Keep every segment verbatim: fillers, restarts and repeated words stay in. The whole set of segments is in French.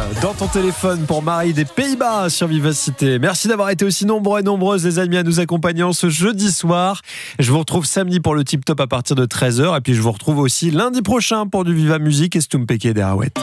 dans ton téléphone pour Marie des Pays-Bas sur Vivacité. Merci d'avoir été aussi nombreux et nombreuses les amis à nous accompagner en ce jeudi soir. Je vous retrouve samedi pour le Tip Top à partir de treize heures et puis je vous retrouve aussi lundi prochain pour du Viva Musique et Stumpeke des Arouettes.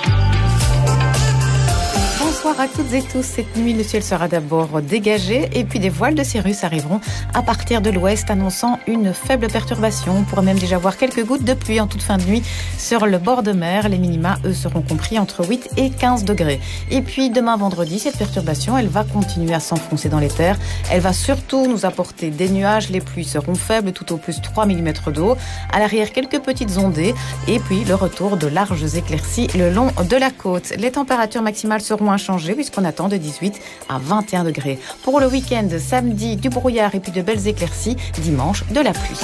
Bonsoir à toutes et tous. Cette nuit, le ciel sera d'abord dégagé et puis des voiles de cirrus arriveront à partir de l'ouest, annonçant une faible perturbation. On pourrait même déjà voir quelques gouttes de pluie en toute fin de nuit sur le bord de mer. Les minima, eux, seront compris entre huit et quinze degrés. Et puis demain vendredi, cette perturbation, elle va continuer à s'enfoncer dans les terres. Elle va surtout nous apporter des nuages. Les pluies seront faibles, tout au plus trois millimètres d'eau. À l'arrière, quelques petites ondées et puis le retour de larges éclaircies le long de la côte. Les températures maximales seront inchangées puisqu'on attend de dix-huit à vingt et un degrés. Pour le week-end, samedi, du brouillard et puis de belles éclaircies. Dimanche, de la pluie.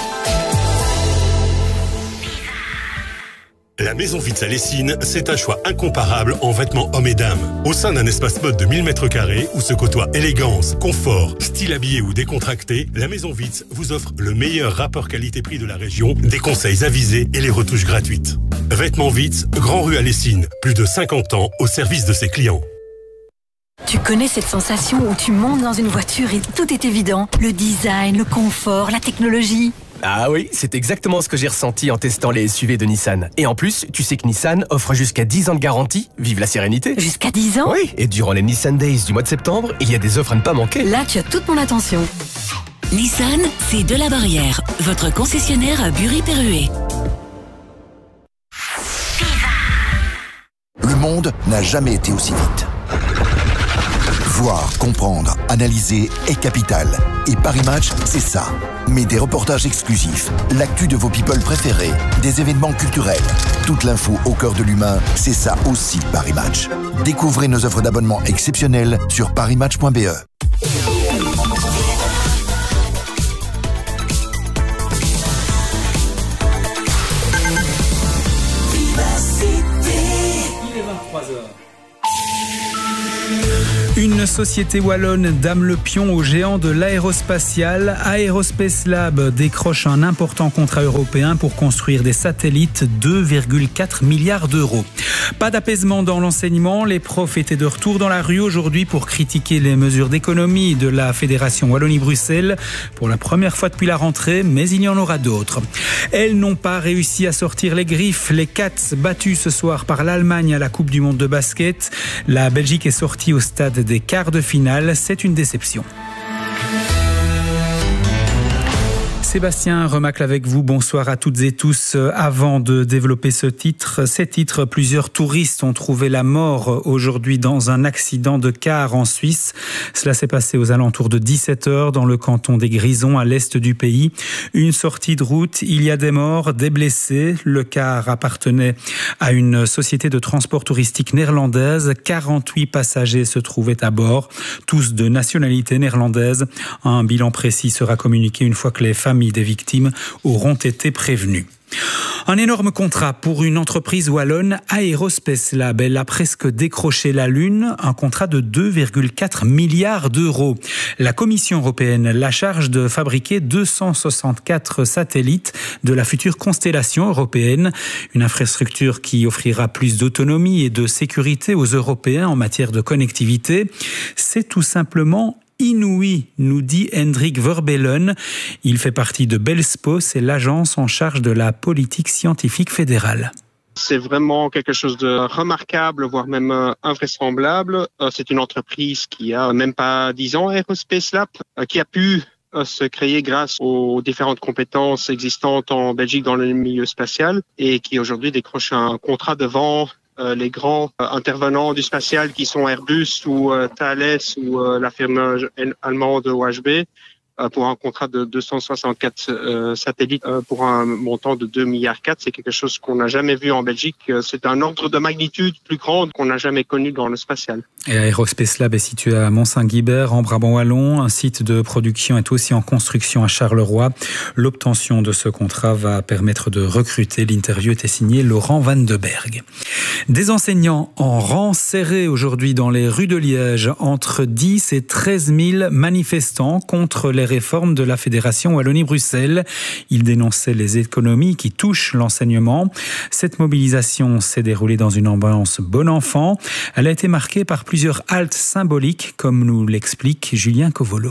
La Maison Vitz à Lessines, c'est un choix incomparable en vêtements hommes et dames. Au sein d'un espace mode de mille mètres carrés où se côtoient élégance, confort, style habillé ou décontracté, la Maison Vitz vous offre le meilleur rapport qualité-prix de la région, des conseils avisés et les retouches gratuites. Vêtements Vitz, Grand Rue à Lessines, plus de cinquante ans au service de ses clients. Tu connais cette sensation où tu montes dans une voiture et tout est évident? Le design, le confort, la technologie. Ah oui, c'est exactement ce que j'ai ressenti en testant les S U V de Nissan. Et en plus, tu sais que Nissan offre jusqu'à dix ans de garantie. Vive la sérénité. Jusqu'à dix ans? Oui, et durant les Nissan Days du mois de septembre, il y a des offres à ne pas manquer. Là, tu as toute mon attention. Nissan, c'est de la Barrière, votre concessionnaire à Bury-Perruet. Le monde n'a jamais été aussi vite. Voir, comprendre, analyser est capital. Et Paris Match, c'est ça. Mais des reportages exclusifs, l'actu de vos people préférés, des événements culturels, toute l'info au cœur de l'humain, c'est ça aussi Paris Match. Découvrez nos offres d'abonnement exceptionnelles sur paris match point b e. Une société wallonne dame le pion aux géants de l'aérospatial. Aerospace Lab décroche un important contrat européen pour construire des satellites, deux virgule quatre milliards d'euros. Pas d'apaisement dans l'enseignement. Les profs étaient de retour dans la rue aujourd'hui pour critiquer les mesures d'économie de la Fédération Wallonie-Bruxelles pour la première fois depuis la rentrée, mais il y en aura d'autres. Elles n'ont pas réussi à sortir les griffes. Les Cats battus ce soir par l'Allemagne à la Coupe du Monde de basket. La Belgique est sortie au stade des quarts de finale, c'est une déception. Sébastien Remacle avec vous, bonsoir à toutes et tous. Avant de développer ce titre, ces titres, plusieurs touristes ont trouvé la mort aujourd'hui dans un accident de car en Suisse. Cela s'est passé aux alentours de dix-sept heures dans le canton des Grisons à l'est du pays. Une sortie de route, il y a des morts, des blessés. Le car appartenait à une société de transport touristique néerlandaise. quarante-huit passagers se trouvaient à bord, tous de nationalité néerlandaise. Un bilan précis sera communiqué une fois que les familles des victimes auront été prévenues. Un énorme contrat pour une entreprise wallonne, Aerospace Lab. Elle a presque décroché la Lune, un contrat de deux virgule quatre milliards d'euros. La Commission européenne la charge de fabriquer deux cent soixante-quatre satellites de la future constellation européenne. Une infrastructure qui offrira plus d'autonomie et de sécurité aux Européens en matière de connectivité. C'est tout simplement inouï, nous dit Hendrik Verbelen. Il fait partie de Belspo, c'est l'agence en charge de la politique scientifique fédérale. C'est vraiment quelque chose de remarquable, voire même invraisemblable. C'est une entreprise qui a même pas dix ans, Aerospace Lab, qui a pu se créer grâce aux différentes compétences existantes en Belgique dans le milieu spatial et qui aujourd'hui décroche un contrat devant Euh, les grands euh, intervenants du spatial qui sont Airbus ou euh, Thales ou euh, la firme allemande O H B euh, pour un contrat de deux cent soixante-quatre euh, satellites euh, pour un montant de deux virgule quatre milliards. C'est quelque chose qu'on n'a jamais vu en Belgique. C'est un ordre de magnitude plus grand qu'on n'a jamais connu dans le spatial. Et Aerospace Lab est situé à Mont-Saint-Guibert, en Brabant-Wallon. Un site de production est aussi en construction à Charleroi. L'obtention de ce contrat va permettre de recruter. L'interview était signée Laurent Van de Berg. Des enseignants en rang serré aujourd'hui dans les rues de Liège. Entre dix et treize mille manifestants contre les réformes de la Fédération Wallonie-Bruxelles. Ils dénonçaient les économies qui touchent l'enseignement. Cette mobilisation s'est déroulée dans une ambiance bon enfant. Elle a été marquée par plusieurs haltes symboliques, comme nous l'explique Julien Covolo.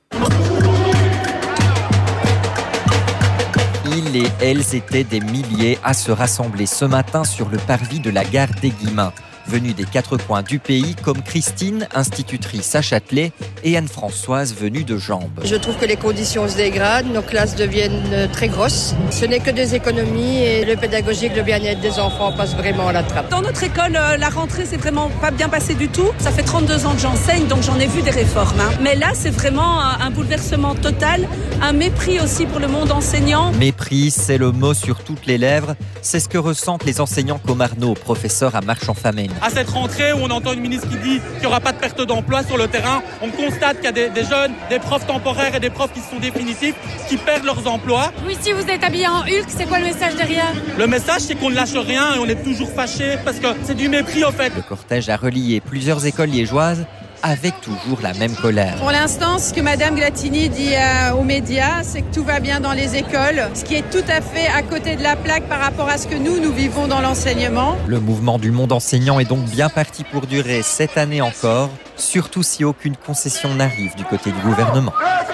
Ils et elles étaient des milliers à se rassembler ce matin sur le parvis de la gare d'Aiguimont. Venus des quatre coins du pays, comme Christine, institutrice à Châtelet, et Anne-Françoise, venue de Jambes. Je trouve que les conditions se dégradent, nos classes deviennent très grosses. Ce n'est que des économies et le pédagogique, le bien-être des enfants passe vraiment à la trappe. Dans notre école, la rentrée s'est vraiment pas bien passée du tout. Ça fait trente-deux ans que j'enseigne, donc j'en ai vu des réformes. Hein. Mais là, c'est vraiment un bouleversement total, un mépris aussi pour le monde enseignant. Mépris, c'est le mot sur toutes les lèvres. C'est ce que ressentent les enseignants comme Arnaud, professeur à Marchand-Famenne. À cette rentrée où on entend une ministre qui dit qu'il n'y aura pas de perte d'emploi sur le terrain, on constate qu'il y a des, des jeunes, des profs temporaires et des profs qui sont définitifs, qui perdent leurs emplois. Oui, si vous êtes habillé en Hulk, c'est quoi le message derrière ? Le message, c'est qu'on ne lâche rien et on est toujours fâché parce que c'est du mépris en fait. Le cortège a relié plusieurs écoles liégeoises avec toujours la même colère. Pour l'instant, ce que Madame Glatini dit euh, aux médias, c'est que tout va bien dans les écoles, ce qui est tout à fait à côté de la plaque par rapport à ce que nous, nous vivons dans l'enseignement. Le mouvement du monde enseignant est donc bien parti pour durer cette année encore, surtout si aucune concession n'arrive du côté du gouvernement.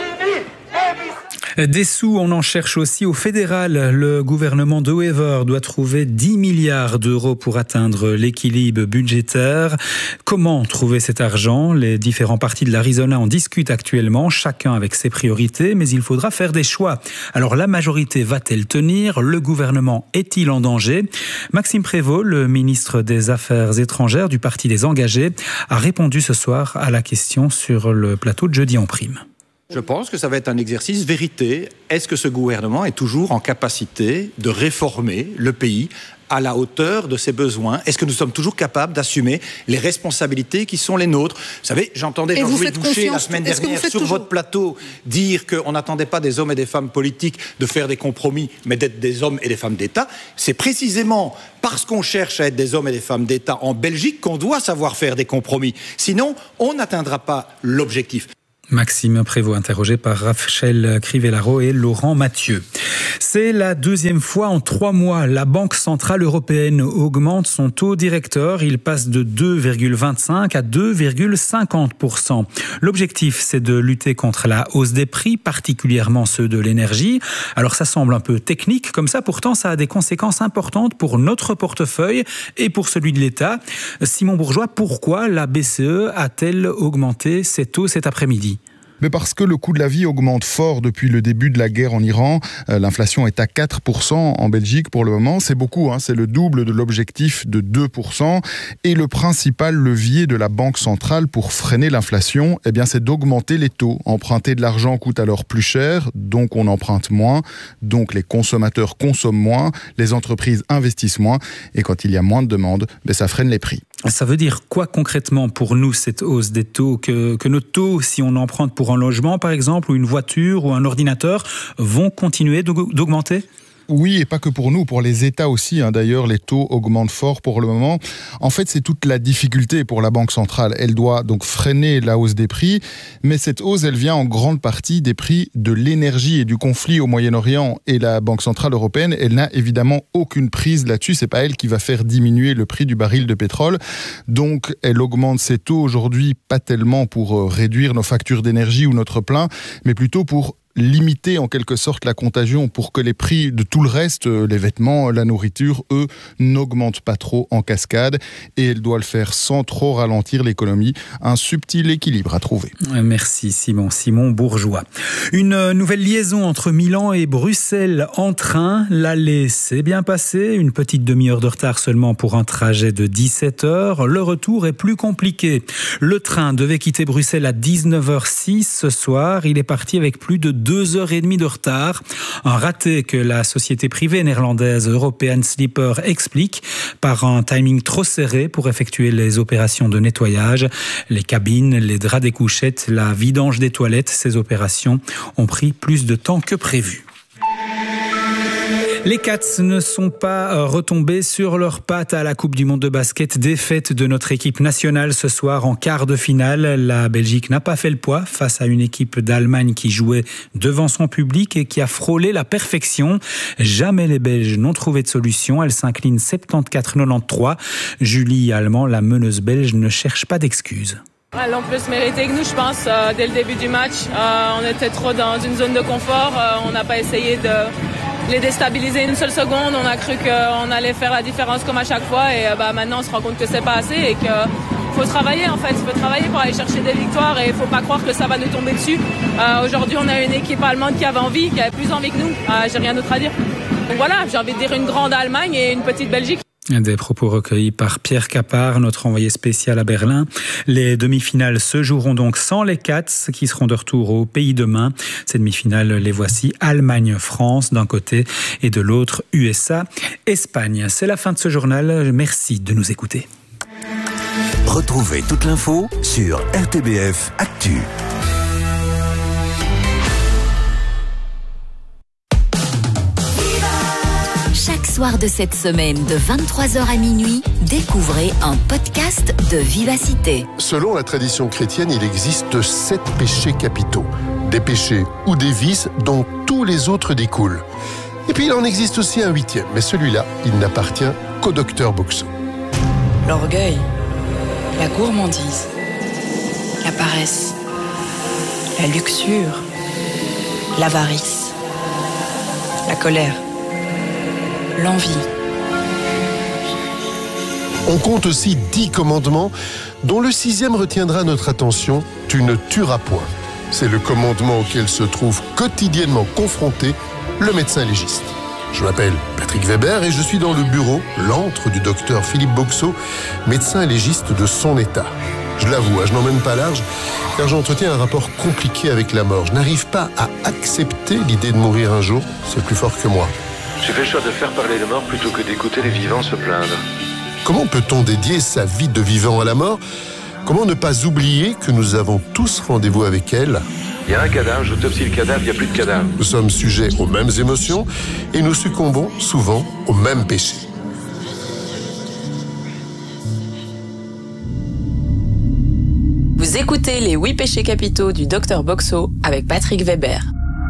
Des sous, on en cherche aussi au fédéral. Le gouvernement de Wever doit trouver dix milliards d'euros pour atteindre l'équilibre budgétaire. Comment trouver cet argent ? Les différents partis de l'Arizona en discutent actuellement, chacun avec ses priorités, mais il faudra faire des choix. Alors la majorité va-t-elle tenir ? Le gouvernement est-il en danger ? Maxime Prévost, le ministre des Affaires étrangères du Parti des Engagés, a répondu ce soir à la question sur le plateau de Jeudi en prime. Je pense que ça va être un exercice vérité. Est-ce que ce gouvernement est toujours en capacité de réformer le pays à la hauteur de ses besoins? Est-ce que nous sommes toujours capables d'assumer les responsabilités qui sont les nôtres? Vous savez, j'entendais Jean-Louis Boucher la semaine dernière sur toujours... votre plateau dire qu'on n'attendait pas des hommes et des femmes politiques de faire des compromis, mais d'être des hommes et des femmes d'État. C'est précisément parce qu'on cherche à être des hommes et des femmes d'État en Belgique qu'on doit savoir faire des compromis. Sinon, on n'atteindra pas l'objectif. Maxime Prévost, interrogé par Rachel Crivellaro et Laurent Mathieu. C'est la deuxième fois en trois mois. La Banque Centrale Européenne augmente son taux directeur. Il passe de deux virgule vingt-cinq à deux virgule cinquante pour cent. L'objectif, c'est de lutter contre la hausse des prix, particulièrement ceux de l'énergie. Alors ça semble un peu technique comme ça, pourtant ça a des conséquences importantes pour notre portefeuille et pour celui de l'État. Simon Bourgeois, pourquoi la B C E a-t-elle augmenté ses taux cet après-midi ? Mais parce que le coût de la vie augmente fort depuis le début de la guerre en Iran. Euh, l'inflation est à quatre pour cent en Belgique pour le moment. C'est beaucoup, hein, c'est le double de l'objectif de deux pour cent. Et le principal levier de la Banque centrale pour freiner l'inflation, eh bien, c'est d'augmenter les taux. Emprunter de l'argent coûte alors plus cher, donc on emprunte moins, donc les consommateurs consomment moins, les entreprises investissent moins. Et quand il y a moins de demandes, ben, ça freine les prix. Ça veut dire quoi concrètement pour nous, cette hausse des taux ? Que, que nos taux, si on emprunte pour un logement par exemple, ou une voiture, ou un ordinateur, vont continuer d'augmenter ? Oui, et pas que pour nous, pour les États aussi. Hein. D'ailleurs, les taux augmentent fort pour le moment. En fait, c'est toute la difficulté pour la Banque centrale. Elle doit donc freiner la hausse des prix, mais cette hausse, elle vient en grande partie des prix de l'énergie et du conflit au Moyen-Orient. Et la Banque centrale européenne, elle n'a évidemment aucune prise là-dessus. C'est pas elle qui va faire diminuer le prix du baril de pétrole. Donc, elle augmente ses taux aujourd'hui, pas tellement pour réduire nos factures d'énergie ou notre plein, mais plutôt pour limiter en quelque sorte la contagion pour que les prix de tout le reste, les vêtements, la nourriture, eux, n'augmentent pas trop en cascade. Et elle doit le faire sans trop ralentir l'économie. Un subtil équilibre à trouver. Merci Simon. Simon Bourgeois. Une nouvelle liaison entre Milan et Bruxelles en train. L'aller s'est bien passé. Une petite demi-heure de retard seulement pour un trajet de dix-sept heures. Le retour est plus compliqué. Le train devait quitter Bruxelles à dix-neuf heures six ce soir. Il est parti avec plus de deux heures et demie de retard. Un raté que la société privée néerlandaise European Sleeper explique par un timing trop serré pour effectuer les opérations de nettoyage. Les cabines, les draps des couchettes, la vidange des toilettes, ces opérations ont pris plus de temps que prévu. Les Cats ne sont pas retombés sur leurs pattes à la Coupe du Monde de basket. Défaite de notre équipe nationale ce soir en quart de finale. La Belgique n'a pas fait le poids face à une équipe d'Allemagne qui jouait devant son public et qui a frôlé la perfection. Jamais les Belges n'ont trouvé de solution. Elle s'incline soixante-quatorze à quatre-vingt-treize. Julie Allemand, la meneuse belge, ne cherche pas d'excuses. Elles l'ont plus mérité que nous, je pense, euh, dès le début du match. Euh, on était trop dans une zone de confort. Euh, on n'a pas essayé de les déstabiliser une seule seconde. On a cru qu'on allait faire la différence comme à chaque fois. Et euh, bah, maintenant, on se rend compte que c'est pas assez et qu'il faut travailler, en fait. Il faut travailler pour aller chercher des victoires et il ne faut pas croire que ça va nous tomber dessus. Euh, aujourd'hui, on a une équipe allemande qui avait envie, qui avait plus envie que nous. Euh, j'ai rien d'autre à dire. Donc voilà, j'ai envie de dire une grande Allemagne et une petite Belgique. Des propos recueillis par Pierre Capard, notre envoyé spécial à Berlin. Les demi-finales se joueront donc sans les Cats qui seront de retour au pays demain. Ces demi-finales, les voici: Allemagne-France d'un côté et de l'autre U S A-Espagne. C'est la fin de ce journal. Merci de nous écouter. Retrouvez toute l'info sur R T B F Actu. Chaque soir de cette semaine, de vingt-trois heures à minuit, découvrez un podcast de Vivacité. Selon la tradition chrétienne, il existe sept péchés capitaux. Des péchés ou des vices dont tous les autres découlent. Et puis il en existe aussi un huitième, mais celui-là, il n'appartient qu'au docteur Boxo. L'orgueil, la gourmandise, la paresse, la luxure, l'avarice, la colère, l'envie. On compte aussi dix commandements, dont le sixième retiendra notre attention: tu ne tueras point. C'est le commandement auquel se trouve quotidiennement confronté le médecin légiste. Je m'appelle Patrick Weber et je suis dans le bureau, l'antre du docteur Philippe Boxo, médecin légiste de son état. Je l'avoue, je n'emmène pas large, car j'entretiens un rapport compliqué avec la mort. Je n'arrive pas à accepter l'idée de mourir un jour, c'est plus fort que moi. J'ai fait le choix de faire parler les morts plutôt que d'écouter les vivants se plaindre. Comment peut-on dédier sa vie de vivant à la mort? Comment ne pas oublier que nous avons tous rendez-vous avec elle? Il y a un cadavre, j'autopsie le cadavre, il n'y a plus de cadavre. Nous sommes sujets aux mêmes émotions et nous succombons souvent aux mêmes péchés. Vous écoutez les huit péchés capitaux du docteur Boxo avec Patrick Weber.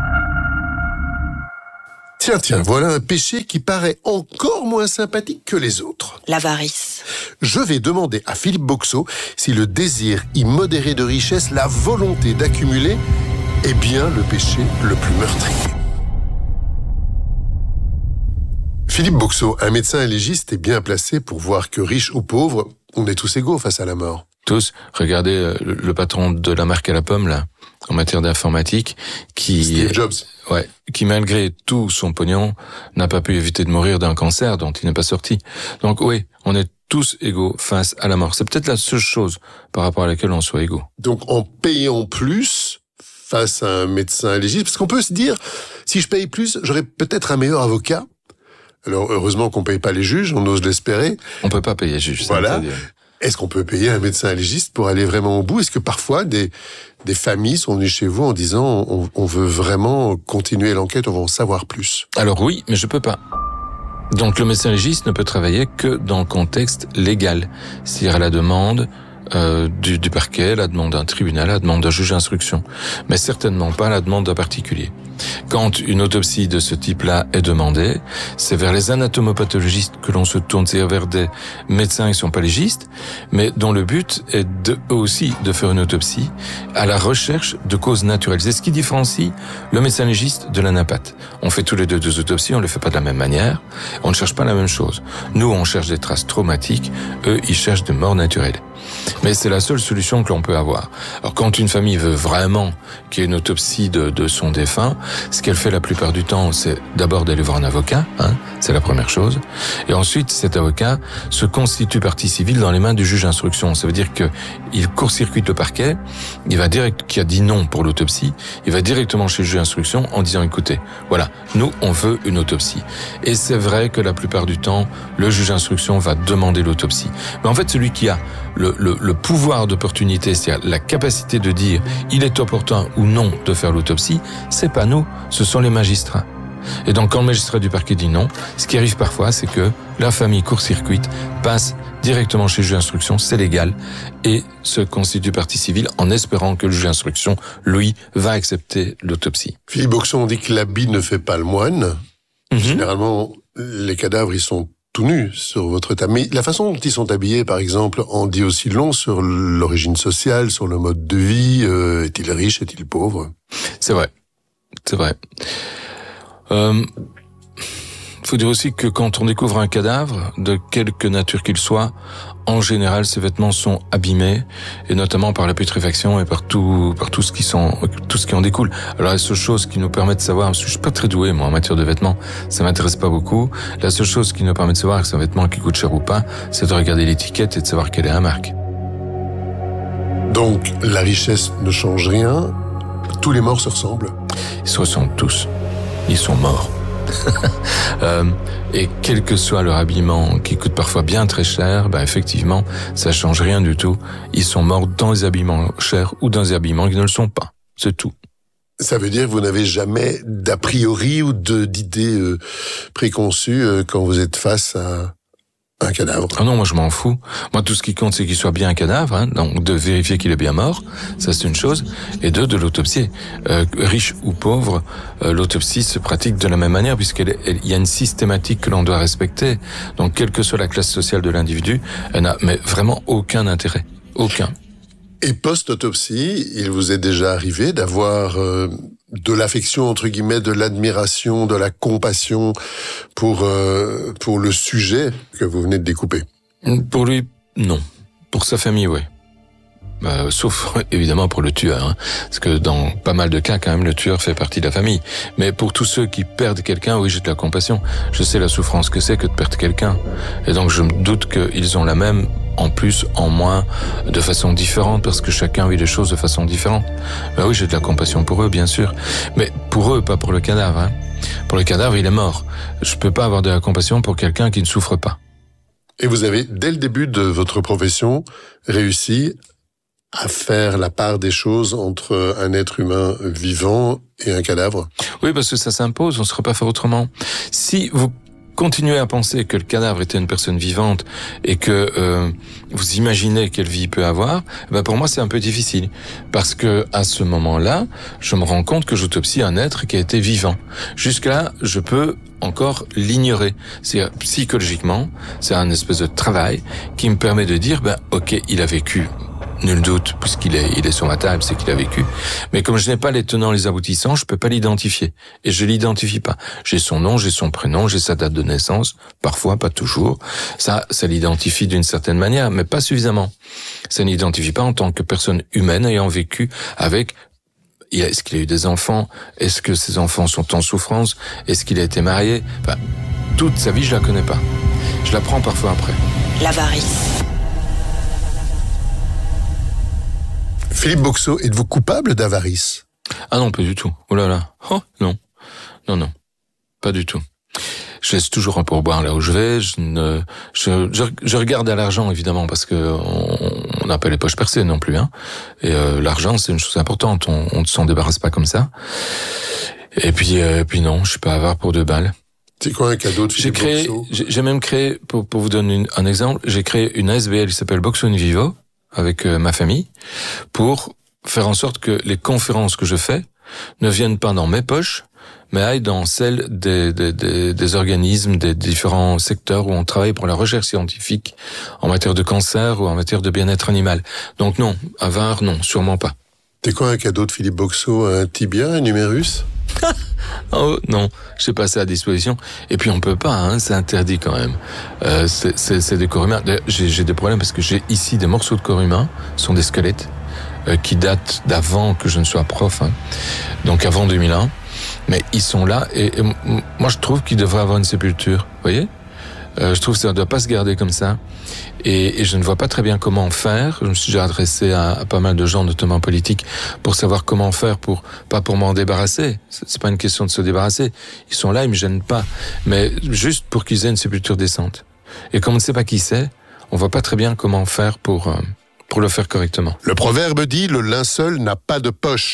Tiens, tiens, voilà un péché qui paraît encore moins sympathique que les autres. L'avarice. Je vais demander à Philippe Boxo si le désir immodéré de richesse, la volonté d'accumuler, est bien le péché le plus meurtrier. Philippe Boxo, un médecin légiste, est bien placé pour voir que riche ou pauvre, on est tous égaux face à la mort. Tous. Regardez le patron de la marque à la pomme, là, en matière d'informatique, qui... Steve Jobs. Ouais. Qui, malgré tout son pognon, n'a pas pu éviter de mourir d'un cancer dont il n'est pas sorti. Donc, oui, on est tous égaux face à la mort. C'est peut-être la seule chose par rapport à laquelle on soit égaux. Donc, en payant plus face à un médecin légiste, parce qu'on peut se dire, si je paye plus, j'aurai peut-être un meilleur avocat. Alors, heureusement qu'on paye pas les juges, on ose l'espérer. On peut pas payer les juges. Voilà. Est-ce qu'on peut payer un médecin légiste pour aller vraiment au bout? Est-ce que parfois des, des familles sont venues chez vous en disant on, on veut vraiment continuer l'enquête, on veut en savoir plus? Alors oui, mais je peux pas. Donc le médecin légiste ne peut travailler que dans le contexte légal, c'est-à-dire à la demande euh, du, du parquet, à la demande d'un tribunal, à la demande d'un juge d'instruction, mais certainement pas à la demande d'un particulier. Quand une autopsie de ce type-là est demandée, c'est vers les anatomopathologistes que l'on se tourne, c'est vers des médecins qui sont pas légistes, mais dont le but est de, eux aussi de faire une autopsie à la recherche de causes naturelles. C'est ce qui différencie le médecin légiste de l'anapathe. On fait tous les deux deux autopsies, on les fait pas de la même manière, on ne cherche pas la même chose. Nous, on cherche des traces traumatiques, eux, ils cherchent des morts naturelles. Mais c'est la seule solution que l'on peut avoir. Alors quand une famille veut vraiment qu'il y ait une autopsie de, de son défunt, ce qu'elle fait la plupart du temps, c'est d'abord d'aller voir un avocat, hein, c'est la première chose. Et ensuite, cet avocat se constitue partie civile dans les mains du juge d'instruction. Ça veut dire que il court-circuite le parquet, il va direct, qui a dit non pour l'autopsie, il va directement chez le juge d'instruction en disant écoutez, voilà, nous on veut une autopsie. Et c'est vrai que la plupart du temps, le juge d'instruction va demander l'autopsie. Mais en fait, celui qui a le, le, le pouvoir d'opportunité, c'est-à-dire la capacité de dire il est opportun ou non de faire l'autopsie, c'est pas nous, ce sont les magistrats. Et donc quand le magistrat du parquet dit non, ce qui arrive parfois, c'est que la famille court-circuite passe directement chez le juge d'instruction, c'est légal, et se constitue partie civile en espérant que le juge d'instruction, lui, va accepter l'autopsie. Philippe Boxon, on dit que l'habit ne fait pas le moine. Mm-hmm. Généralement, les cadavres, ils sont tout nus sur votre table. Mais la façon dont ils sont habillés, par exemple, en dit aussi long sur l'origine sociale, sur le mode de vie. Euh, est-il riche, est-il pauvre? C'est vrai, c'est vrai. Euh... Il faut dire aussi que quand on découvre un cadavre, de quelque nature qu'il soit, en général, ces vêtements sont abîmés, et notamment par la putréfaction et par tout, par tout ce qui sont, tout ce qui en découle. Alors, la seule chose qui nous permet de savoir, parce que je suis pas très doué, moi, en matière de vêtements, ça m'intéresse pas beaucoup. La seule chose qui nous permet de savoir que c'est un vêtement qui coûte cher ou pas, c'est de regarder l'étiquette et de savoir quelle est la marque. Donc, la richesse ne change rien. Tous les morts se ressemblent. Ils se ressemblent tous. Ils sont morts. euh, et quel que soit leur habillement, qui coûte parfois bien très cher, ben effectivement, ça change rien du tout. Ils sont morts dans les habillements chers ou dans les habillements qui ne le sont pas. C'est tout. Ça veut dire que vous n'avez jamais d'a priori ou de, d'idées euh, préconçues euh, quand vous êtes face à un cadavre? Ah non, moi je m'en fous. Moi tout ce qui compte c'est qu'il soit bien un cadavre, hein, donc de vérifier qu'il est bien mort, ça c'est une chose, et deux, de l'autopsier. Euh, riche ou pauvre, euh, l'autopsie se pratique de la même manière puisqu'il y a une systématique que l'on doit respecter. Donc quelle que soit la classe sociale de l'individu, elle n'a mais vraiment aucun intérêt, aucun. Et post-autopsie, il vous est déjà arrivé d'avoir euh, de l'affection, entre guillemets, de l'admiration, de la compassion pour euh, pour le sujet que vous venez de découper? Pour lui, non. Pour sa famille, oui. Euh, sauf évidemment pour le tueur, hein, parce que dans pas mal de cas, quand même, le tueur fait partie de la famille. Mais pour tous ceux qui perdent quelqu'un, oui, j'ai de la compassion. Je sais la souffrance que c'est que de perdre quelqu'un. Et donc je me doute qu'ils ont la même, en plus, en moins, de façon différente, parce que chacun vit les choses de façon différente. Ben oui, j'ai de la compassion pour eux, bien sûr. Mais pour eux, pas pour le cadavre. Hein. Pour le cadavre, il est mort. Je peux pas avoir de la compassion pour quelqu'un qui ne souffre pas. Et vous avez, dès le début de votre profession, réussi à faire la part des choses entre un être humain vivant et un cadavre? Oui, parce que ça s'impose, on ne saurait pas faire autrement. Si vous continuez à penser que le cadavre était une personne vivante et que euh, vous imaginez quelle vie il peut avoir, ben pour moi c'est un peu difficile. Parce que à ce moment-là, je me rends compte que j'autopsie un être qui a été vivant. Jusque-là, je peux encore l'ignorer. C'est psychologiquement, c'est un espèce de travail qui me permet de dire, ben ok, il a vécu. Nul doute, puisqu'il est, il est sur ma table, c'est qu'il a vécu. Mais comme je n'ai pas les tenants, les aboutissants, je peux pas l'identifier. Et je l'identifie pas. J'ai son nom, j'ai son prénom, j'ai sa date de naissance. Parfois, pas toujours. Ça, ça l'identifie d'une certaine manière, mais pas suffisamment. Ça n'identifie pas en tant que personne humaine ayant vécu avec. Est-ce qu'il a eu des enfants? Est-ce que ses enfants sont en souffrance? Est-ce qu'il a été marié? Enfin, toute sa vie, je la connais pas. Je la prends parfois après. L'avarice. Philippe Boxon, êtes-vous coupable d'avarice? Ah non, pas du tout. Oh là là. Oh, non. Non, non. Pas du tout. Je laisse toujours un pourboire là où je vais. Je ne, je, je, je regarde à l'argent, évidemment, parce que on n'a pas les poches percées non plus, hein. Et, euh, l'argent, c'est une chose importante. On, on ne s'en débarrasse pas comme ça. Et puis, euh, puis non, je suis pas avare pour deux balles. C'est quoi un cadeau de Philippe Boxon? J'ai créé, j'ai, j'ai même créé, pour, pour vous donner une, un exemple, j'ai créé une A S B L qui s'appelle Boxon Vivo, avec euh, ma famille, pour faire en sorte que les conférences que je fais ne viennent pas dans mes poches, mais aillent dans celles des, des, des, des organismes, des différents secteurs où on travaille pour la recherche scientifique en matière de cancer ou en matière de bien-être animal. Donc non, avare, non, sûrement pas. C'est quoi un cadeau de Philippe Boxon? Un tibia, un numérus? Oh non, j'ai pas ça à disposition. Et puis on peut pas, hein, c'est interdit quand même. Euh, c'est, c'est, c'est des corps humains. J'ai, j'ai des problèmes parce que j'ai ici des morceaux de corps humains, ce sont des squelettes euh, qui datent d'avant que je ne sois prof, hein, donc avant deux mille un. Mais ils sont là et, et moi je trouve qu'ils devraient avoir une sépulture. Vous voyez? Euh, je trouve que ça ne doit pas se garder comme ça. Et, et je ne vois pas très bien comment faire. Je me suis déjà adressé à, à pas mal de gens, notamment politiques, pour savoir comment faire pour, pas pour m'en débarrasser. C'est, c'est pas une question de se débarrasser. Ils sont là, ils me gênent pas. Mais juste pour qu'ils aient une sépulture décente. Et comme on ne sait pas qui c'est, on voit pas très bien comment faire pour, euh, pour le faire correctement. Le proverbe dit, le linceul n'a pas de poche.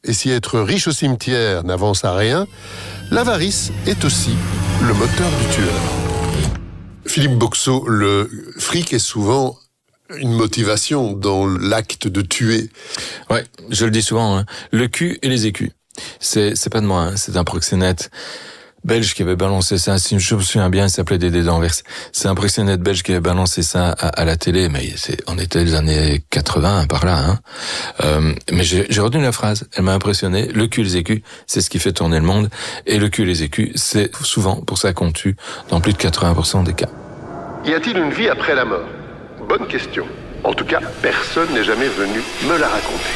Et si être riche au cimetière n'avance à rien, l'avarice est aussi le moteur du tueur. Philippe Boxeau, le fric est souvent une motivation dans l'acte de tuer. Ouais, je le dis souvent, hein. Le cul et les écus. C'est, c'est pas de moi, hein. C'est un proxénète belge qui avait balancé ça. Si je me souviens bien, il s'appelait Dédé d'Anvers. C'est un proxénète belge qui avait balancé ça à, à la télé, mais c'est, on était les années quatre-vingts, par là, hein. Euh, mais j'ai, j'ai retenu la phrase. Elle m'a impressionné. Le cul et les écus, c'est ce qui fait tourner le monde. Et le cul et les écus, c'est souvent pour ça qu'on tue dans plus de quatre-vingts pour cent des cas. Y a-t-il une vie après la mort? Bonne question. En tout cas, personne n'est jamais venu me la raconter.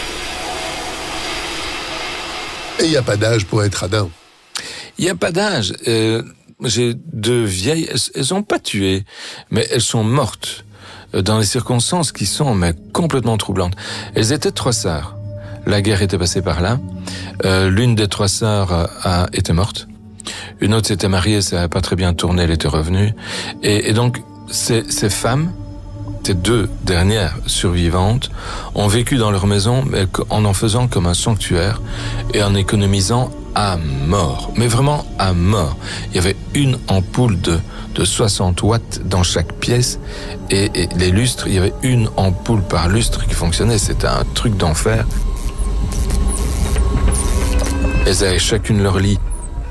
Et il n'y a pas d'âge pour être radin. Il n'y a pas d'âge. Euh, j'ai deux vieilles, elles n'ont pas tué, mais elles sont mortes dans des circonstances qui sont mais complètement troublantes. Elles étaient trois sœurs. La guerre était passée par là. Euh, l'une des trois sœurs a été morte. Une autre s'était mariée, ça n'avait pas très bien tourné, elle était revenue. Et, et donc, ces, ces femmes, ces deux dernières survivantes, ont vécu dans leur maison mais en en faisant comme un sanctuaire et en économisant à mort, mais vraiment à mort. Il y avait une ampoule de, de soixante watts dans chaque pièce et, et les lustres, il y avait une ampoule par lustre qui fonctionnait. C'était un truc d'enfer. Elles avaient chacune leur lit.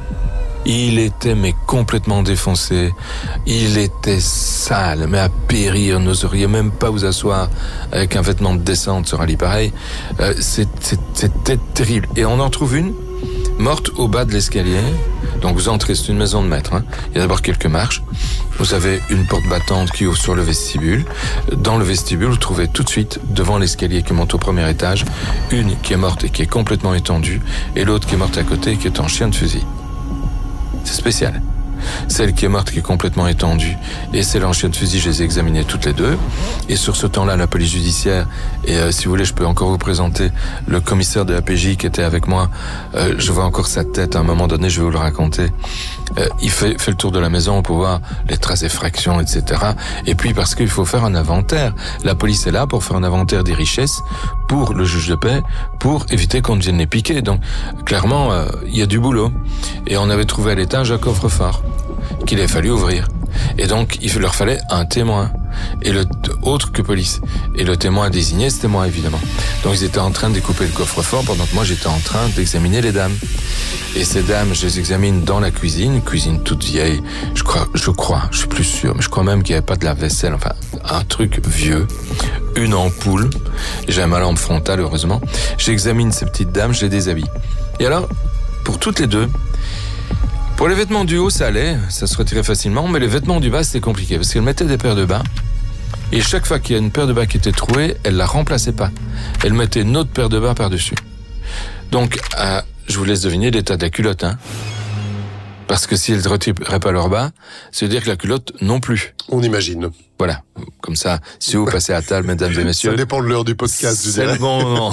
Il était mais complètement défoncé. Il était sale, mais à périr. N'oseriez même pas vous asseoir avec un vêtement de descente sur un lit pareil. Euh, c'était terrible. Et on en trouve une morte au bas de l'escalier. Donc vous entrez, c'est une maison de maître, hein. Il y a d'abord quelques marches. Vous avez une porte battante qui ouvre sur le vestibule. Dans le vestibule, vous trouvez tout de suite, devant l'escalier qui monte au premier étage, une qui est morte et qui est complètement étendue, et l'autre qui est morte à côté et qui est en chien de fusil. C'est spécial. Celle qui est morte, qui est complètement étendue, et celle en chien de fusil, je les ai examinées toutes les deux. Et sur ce temps-là, la police judiciaire, et euh, si vous voulez, je peux encore vous présenter le commissaire de la P J qui était avec moi. Euh, je vois encore sa tête, à un moment donné, je vais vous le raconter. Euh, il fait, fait le tour de la maison pour voir les traces d'effraction, et cetera. Et puis parce qu'il faut faire un inventaire. La police est là pour faire un inventaire des richesses pour le juge de paix, pour éviter qu'on ne vienne les piquer. Donc, clairement, euh, il y a du boulot. Et on avait trouvé à l'étage un coffre-fort qu'il avait fallu ouvrir. Et donc, il leur fallait un témoin. Et le autre que police. Et le témoin désigné, c'était moi, évidemment. Donc, ils étaient en train de découper le coffre-fort pendant que moi, j'étais en train d'examiner les dames. Et ces dames, je les examine dans la cuisine, cuisine toute vieille. Je crois, je crois, je suis plus sûr, mais je crois même qu'il n'y avait pas de lave-vaisselle. Enfin, un truc vieux. Une ampoule. J'ai ma lampe frontale, heureusement. J'examine ces petites dames, je les déshabille. Et alors, pour toutes les deux, pour les vêtements du haut, ça allait, ça se retirait facilement, mais les vêtements du bas, c'était compliqué, parce qu'elle mettait des paires de bas, et chaque fois qu'il y a une paire de bas qui était trouée, elle la remplaçait pas. Elle mettait une autre paire de bas par-dessus. Donc, euh, je vous laisse deviner l'état de la culotte, hein. Parce que si elles ne retiraient pas leurs bas, ça veut dire que la culotte non plus. On imagine. Voilà. Comme ça, si vous passez à table, mesdames et messieurs. Ça dépend de l'heure du podcast, je dirais. C'est le bon moment.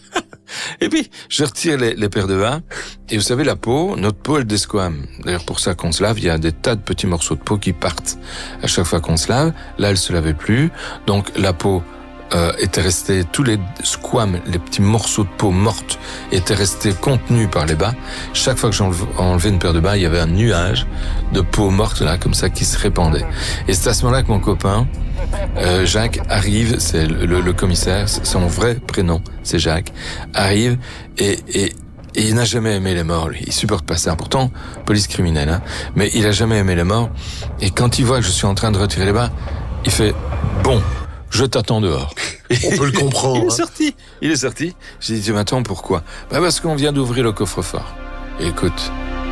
Et puis, je retire les, les paires de bas. Et vous savez, la peau, notre peau, elle desquame. D'ailleurs, pour ça qu'on se lave, il y a des tas de petits morceaux de peau qui partent à chaque fois qu'on se lave. Là, elle se lavait plus. Donc, la peau euh, était restée, tous les squames, les petits morceaux de peau morte étaient restés contenus par les bas. Chaque fois que j'enlevais une paire de bas, il y avait un nuage de peau morte, là, comme ça, qui se répandait. Et c'est à ce moment-là que mon copain, Euh, Jacques arrive, c'est le, le, le commissaire, son vrai prénom, c'est Jacques, arrive et, et, et il n'a jamais aimé les morts, lui. Il supporte pas ça. Pourtant, police criminelle, hein. Mais il a jamais aimé les morts. Et quand il voit que je suis en train de retirer les bas, il fait « Bon, je t'attends dehors. » On peut le comprendre. Il est sorti. Il est sorti. J'ai dit « Tu m'attends pourquoi ?»« Bah parce qu'on vient d'ouvrir le coffre-fort. » Écoute,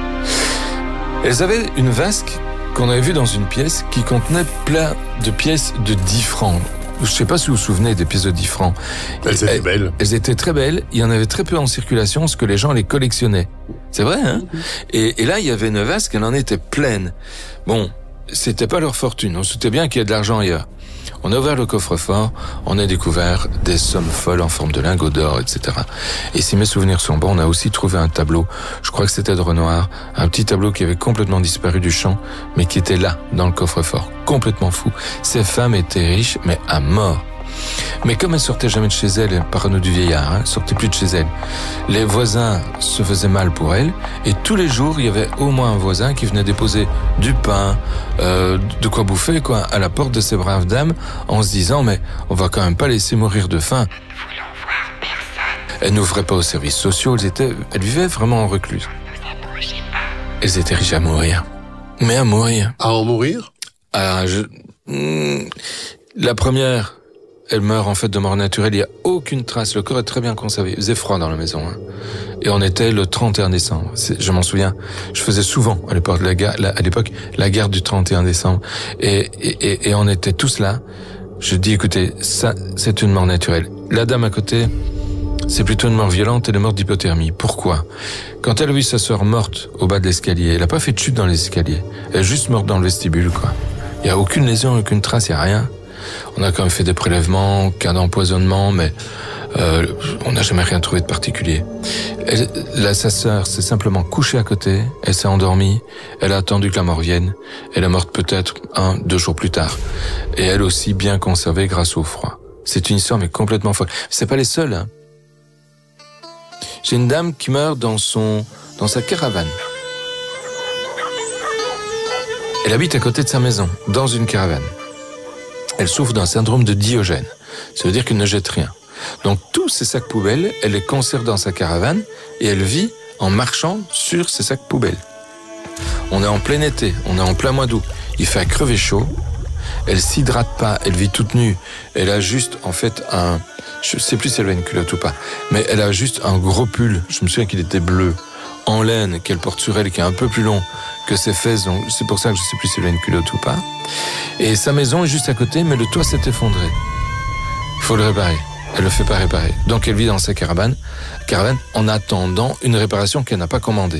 elles avaient une vasque qu'on avait vu dans une pièce qui contenait plein de pièces de dix francs. Je sais pas si vous vous souvenez des pièces de dix francs. Elles étaient belles. Elles étaient très belles. Il y en avait très peu en circulation parce que les gens les collectionnaient. C'est vrai, hein? Et, et là, il y avait une vasque, elle en était pleine. Bon, c'était pas leur fortune. On se doutait bien qu'il y a de l'argent ailleurs. On a ouvert le coffre-fort, on a découvert des sommes folles en forme de lingots d'or, et cetera. Et si mes souvenirs sont bons, on a aussi trouvé un tableau, je crois que c'était de Renoir, un petit tableau qui avait complètement disparu du champ, mais qui était là, dans le coffre-fort, complètement fou. Ces femmes étaient riches, mais à mort. Mais comme elle sortait jamais de chez elle, elle parano du vieillard, hein, elle sortait plus de chez elle. Les voisins se faisaient mal pour elle, et tous les jours, il y avait au moins un voisin qui venait déposer du pain, euh, de quoi bouffer, quoi, à la porte de ces braves dames, en se disant, mais on va quand même pas laisser mourir de faim. Elles n'ouvraient pas aux services sociaux, elles étaient, elles vivaient vraiment en recluse. Elles étaient riches à mourir. Mais à mourir. À en mourir? Ah, je... La première, elle meurt en fait de mort naturelle, il n'y a aucune trace, le corps est très bien conservé. Il faisait froid dans la maison, hein. Et on était le trente et un décembre. C'est, je m'en souviens, je faisais souvent à l'époque la, la, à l'époque, la garde du trente et un décembre. Et, et, et, et on était tous là. Je dis, écoutez, ça, c'est une mort naturelle. La dame à côté, c'est plutôt une mort violente, elle est morte d'hypothermie. Pourquoi? Quand elle a vu sa sœur morte au bas de l'escalier, elle n'a pas fait de chute dans les escaliers. Elle est juste morte dans le vestibule, quoi. Il n'y a aucune lésion, aucune trace, il n'y a rien. On a quand même fait des prélèvements, cas d'empoisonnement, mais euh, on n'a jamais rien trouvé de particulier. Elle, là, sa sœur s'est simplement couchée à côté, elle s'est endormie, elle a attendu que la mort vienne, elle est morte peut-être un, deux jours plus tard. Et elle aussi bien conservée grâce au froid. C'est une histoire mais complètement folle. C'est pas les seuls, hein. J'ai une dame qui meurt dans son, dans sa caravane. Elle habite à côté de sa maison, dans une caravane. Elle souffre d'un syndrome de Diogène. Ça veut dire qu'elle ne jette rien. Donc tous ces sacs poubelles, elle les conserve dans sa caravane et elle vit en marchant sur ces sacs poubelles. On est en plein été, on est en plein mois d'août. Il fait à crever chaud. Elle s'hydrate pas, elle vit toute nue. Elle a juste, en fait, un... Je sais plus si elle a une culotte ou pas, mais elle a juste un gros pull. Je me souviens qu'il était bleu, en laine, qu'elle porte sur elle, qui est un peu plus long que ses fesses. Donc c'est pour ça que je sais plus si elle a une culotte ou pas. Et sa maison est juste à côté, mais le toit s'est effondré. Il faut le réparer. Elle le fait pas réparer. Donc elle vit dans sa caravane, caravane en attendant une réparation qu'elle n'a pas commandée.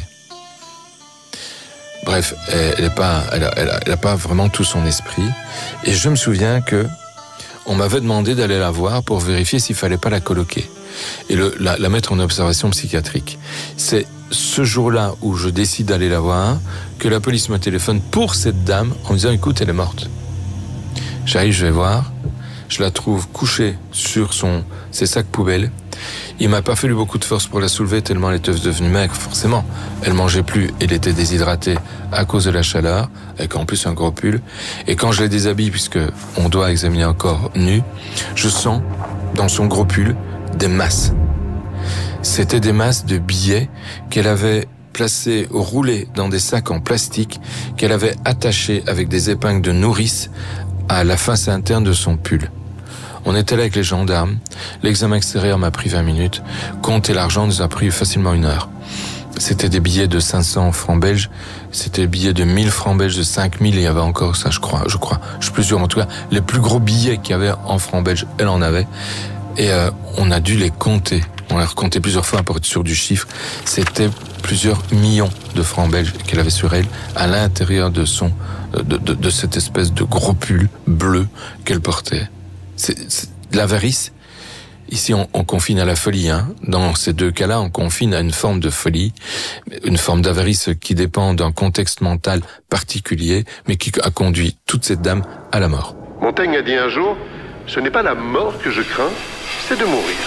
Bref, elle est pas, elle a, elle a, elle a pas vraiment tout son esprit. Et je me souviens que on m'avait demandé d'aller la voir pour vérifier s'il fallait pas la coloquer et le, la, la mettre en observation psychiatrique. C'est ce jour-là où je décide d'aller la voir que la police me téléphone pour cette dame en me disant écoute, elle est morte. J'arrive, je vais voir, je la trouve couchée sur son ses sacs poubelles. Il m'a pas fallu beaucoup de force pour la soulever tellement elle était devenue maigre, forcément. Elle mangeait plus, elle était déshydratée à cause de la chaleur, avec en plus un gros pull. Et quand je la déshabille, puisque on doit examiner un corps nu, je sens dans son gros pull des masses. C'était des masses de billets qu'elle avait placés ou roulés dans des sacs en plastique qu'elle avait attachés avec des épingles de nourrice à la face interne de son pull. On était là avec les gendarmes. L'examen extérieur m'a pris vingt minutes. Compter l'argent nous a pris facilement une heure. C'était des billets de cinq cents francs belges. C'était des billets de mille francs belges, de cinq mille. Il y avait encore ça, je crois. Je crois. Je suis plus sûr. En tout cas, les plus gros billets qu'il y avait en francs belges, elle en avait. Et euh, on a dû les compter. On les a recomptés plusieurs fois pour être sûr du chiffre. C'était plusieurs millions de francs belges qu'elle avait sur elle, à l'intérieur de son, de, de, de cette espèce de gros pull bleu qu'elle portait. C'est, c'est l'avarice. Ici, on, on confine à la folie. Hein. Dans ces deux cas-là, on confine à une forme de folie, une forme d'avarice qui dépend d'un contexte mental particulier, mais qui a conduit toute cette dame à la mort. Montaigne a dit un jour, ce n'est pas la mort que je crains, c'est de mourir.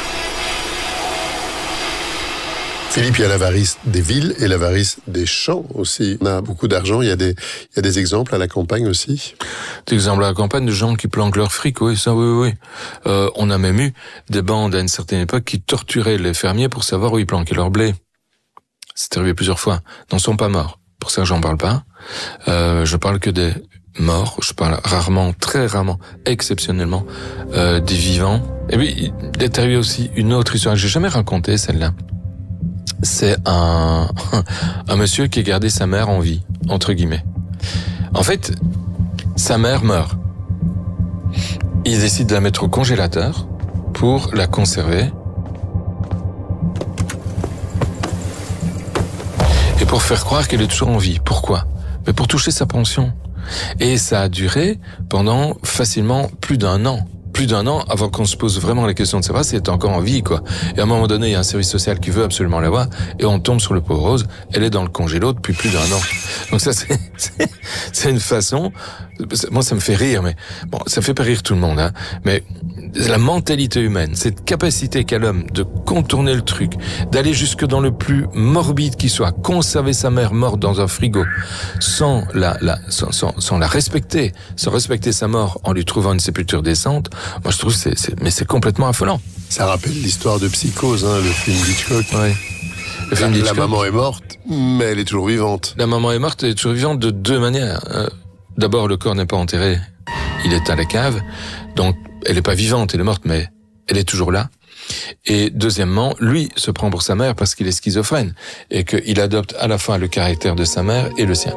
Philippe, il y a l'avarice des villes et l'avarice des champs aussi. On a beaucoup d'argent, il y a des, il y a des exemples à la campagne aussi. Des exemples à la campagne de gens qui planquent leur fric, oui, ça, oui, oui, oui. Euh, on a même eu des bandes à une certaine époque qui torturaient les fermiers pour savoir où ils planquaient leur blé. C'est arrivé plusieurs fois. N'en sont pas morts. Pour ça, j'en parle pas. Euh, je parle que des morts. Je parle rarement, très rarement, exceptionnellement, euh, des vivants. Et puis, il est arrivé aussi une autre histoire que j'ai jamais racontée, celle-là. C'est un, un monsieur qui a gardé sa mère en vie, entre guillemets. En fait, sa mère meurt. Il décide de la mettre au congélateur pour la conserver. Et pour faire croire qu'elle est toujours en vie. Pourquoi? Mais pour toucher sa pension. Et ça a duré pendant facilement plus d'un an. plus d'un an avant qu'on se pose vraiment la question de savoir si elle est encore en vie, quoi. Et à un moment donné, il y a un service social qui veut absolument la voir, et on tombe sur le pauvre Rose, elle est dans le congélo depuis plus d'un an. Donc ça, c'est, c'est, c'est une façon, moi ça me fait rire, mais bon, ça fait pas rire tout le monde, hein, mais la mentalité humaine, cette capacité qu'a l'homme de contourner le truc, d'aller jusque dans le plus morbide qui soit, conserver sa mère morte dans un frigo, sans la, la, sans, sans, sans la respecter, sans respecter sa mort en lui trouvant une sépulture décente, moi je trouve que c'est, c'est, mais c'est complètement affolant. Ça rappelle l'histoire de Psychose, hein, le film d'Hitchcock. Ouais. Le film la, d'Hitchcock. La maman est morte, mais elle est toujours vivante. La maman est morte, elle est toujours vivante de deux manières. Euh, d'abord, le corps n'est pas enterré, il est à la cave, donc elle n'est pas vivante, elle est morte, mais elle est toujours là. Et deuxièmement, lui se prend pour sa mère parce qu'il est schizophrène et qu'il adopte à la fois le caractère de sa mère et le sien.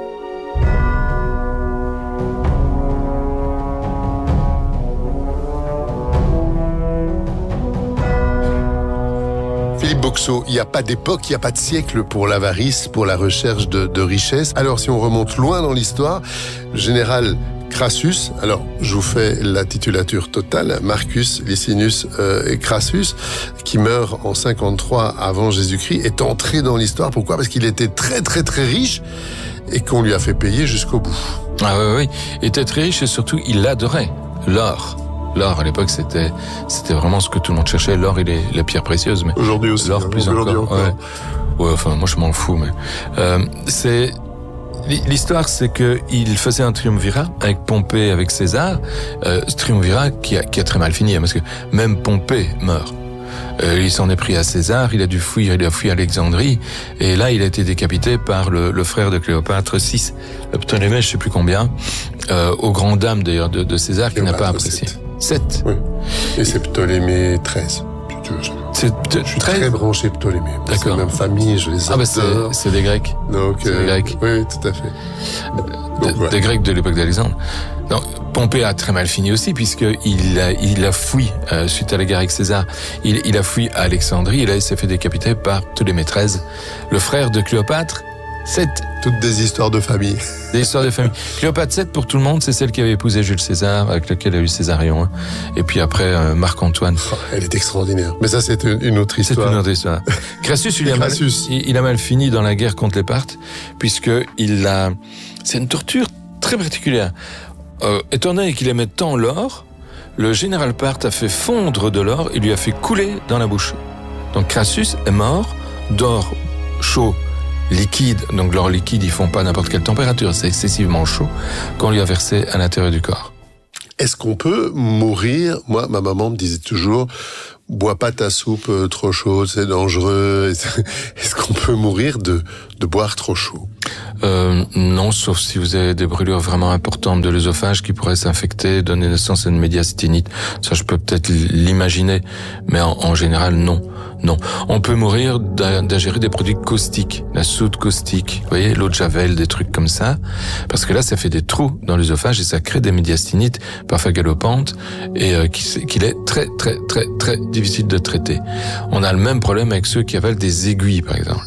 Philippe Boxeau, il n'y a pas d'époque, il n'y a pas de siècle pour l'avarice, pour la recherche de, de richesse. Alors si on remonte loin dans l'histoire, le général Crassus, alors je vous fais la titulature totale, Marcus Licinus euh, Crassus, qui meurt en cinquante-trois avant Jésus-Christ, est entré dans l'histoire. Pourquoi ? Parce qu'il était très très très riche et qu'on lui a fait payer jusqu'au bout. Ah oui, oui, il était très riche et surtout il adorait l'or. L'or, à l'époque, c'était, c'était vraiment ce que tout le monde cherchait. L'or et les, les pierres précieuses. Mais aujourd'hui aussi. L'or plus aujourd'hui encore. encore. Ouais. ouais, enfin, moi, je m'en fous, mais, euh, c'est, l'histoire, c'est que il faisait un triumvirat avec Pompée, avec César, euh, ce triumvirat qui a, qui a très mal fini, hein, parce que même Pompée meurt. Euh, il s'en est pris à César, il a dû fuir, il a fui à Alexandrie, et là, il a été décapité par le, le frère de Cléopâtre, six, Ptolémée, je sais plus combien, euh, aux grandes dames d'ailleurs de, de César, qui n'a pas apprécié. sept. Oui. Et c'est Ptolémée treize. C'est je suis très branché Ptolémée. D'accord. C'est la même famille, je les adore. Ah bah c'est, c'est des Grecs. Donc, c'est euh, des Grecs. Oui, tout à fait. Donc, des, ouais. des Grecs de l'époque d'Alexandre. Donc, Pompée a très mal fini aussi, puisqu'il a, il a fui, euh, suite à la guerre avec César, il, il a fui à Alexandrie, et là, il s'est fait décapiter par Ptolémée treize, le frère de Cléopâtre, sept. Toutes des histoires de famille. Des histoires de famille. Cléopâtre sept, pour tout le monde, c'est celle qui avait épousé Jules César, avec lequel il a eu Césarion. Hein. Et puis après, euh, Marc-Antoine. Oh, elle est extraordinaire. Mais ça, c'est une autre histoire. C'est une autre histoire. Crassus, il a, mal, il, il a mal fini dans la guerre contre les Parthes, puisque il a... C'est une torture très particulière. Euh, étant donné qu'il aimait tant l'or, le général Parthe a fait fondre de l'or et lui a fait couler dans la bouche. Donc Crassus est mort d'or chaud, liquide. Donc l'or liquide, ils font pas n'importe quelle température, c'est excessivement chaud, qu'on lui a versé à l'intérieur du corps. Est-ce qu'on peut mourir ? Moi, ma maman me disait toujours, bois pas ta soupe trop chaude, c'est dangereux. Est-ce qu'on peut mourir de, de boire trop chaud ? Euh, non, sauf si vous avez des brûlures vraiment importantes de l'œsophage qui pourraient s'infecter, donner naissance à une médiastinite. Ça, je peux peut-être l'imaginer, mais en, en général, non. Non. On peut mourir d'ingérer des produits caustiques, la soude caustique, vous voyez, l'eau de Javel, des trucs comme ça, parce que là, ça fait des trous dans l'œsophage et ça crée des médiastinites, parfois galopantes, et euh, qu'il est très, très, très, très difficile de traiter. On a le même problème avec ceux qui avalent des aiguilles, par exemple.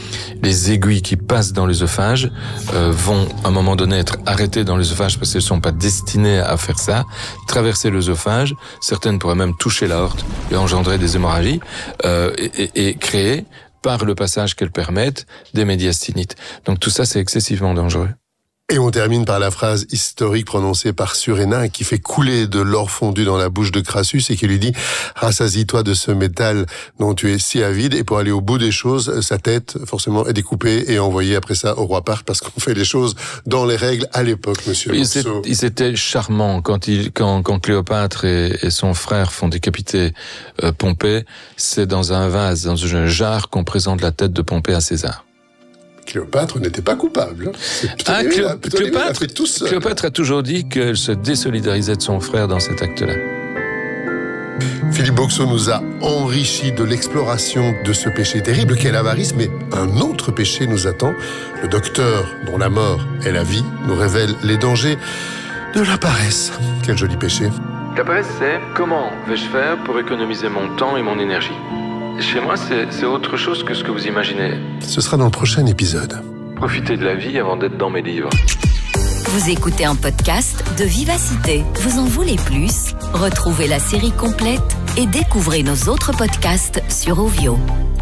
Les aiguilles qui passent dans l'œsophage euh, vont à un moment donné être arrêtées dans l'œsophage parce qu'elles ne sont pas destinées à faire ça, traverser l'œsophage, certaines pourraient même toucher l'aorte et engendrer des hémorragies euh, et, et, et créer, par le passage qu'elles permettent, des médiastinites. Donc tout ça, c'est excessivement dangereux. Et on termine par la phrase historique prononcée par Surénin qui fait couler de l'or fondu dans la bouche de Crassus et qui lui dit « Rassasie-toi de ce métal dont tu es si avide » et pour aller au bout des choses, sa tête, forcément, est découpée et envoyée après ça au roi Parthe parce qu'on fait les choses dans les règles à l'époque, monsieur. Oui, il était charmant quand, il, quand, quand Cléopâtre et, et son frère font décapiter euh, Pompée. C'est dans un vase, dans un jarre qu'on présente la tête de Pompée à César. Cléopâtre n'était pas coupable. Ah, Cléo- Cléopâtre, Cléopâtre a toujours dit qu'elle se désolidarisait de son frère dans cet acte-là. Philippe Boxeau nous a enrichi de l'exploration de ce péché terrible qu'est l'avarice, mais un autre péché nous attend. Le docteur, dont la mort est la vie, nous révèle les dangers de la paresse. Quel joli péché. La paresse, c'est comment vais-je faire pour économiser mon temps et mon énergie ? Chez moi, c'est, c'est autre chose que ce que vous imaginez. Ce sera dans le prochain épisode. Profitez de la vie avant d'être dans mes livres. Vous écoutez un podcast de Vivacité. Vous en voulez plus? Retrouvez la série complète et découvrez nos autres podcasts sur Ovio.